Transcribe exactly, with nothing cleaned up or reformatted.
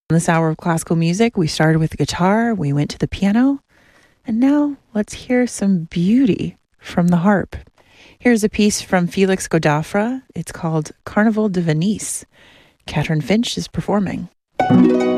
This hour of classical music, we started with the guitar, we went to the piano, and now let's hear some beauty from the harp. Here's a piece from Felix Godefroy. It's called Carnaval de Venise. Catherine Finch is performing.